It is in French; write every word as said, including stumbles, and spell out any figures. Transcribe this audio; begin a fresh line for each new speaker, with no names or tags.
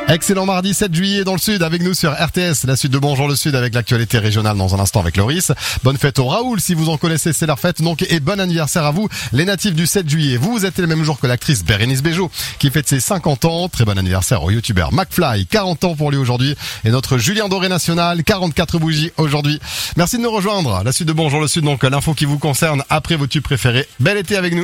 Excellent mardi sept juillet dans le Sud avec nous sur R T S, la suite de Bonjour le Sud avec l'actualité régionale dans un instant avec Loris. Bonne fête au Raoul si vous en connaissez, c'est leur fête donc, et bon anniversaire à vous les natifs du sept juillet. Vous, vous êtes le même jour que l'actrice Bérénice Bejo qui fête ses cinquante ans. Très bon anniversaire au youtubeur McFly, quarante ans pour lui aujourd'hui, et notre Julien Doré national, quarante-quatre bougies aujourd'hui. Merci de nous rejoindre. La suite de Bonjour le Sud, donc l'info qui vous concerne après vos tubes préférés. Bel été avec nous.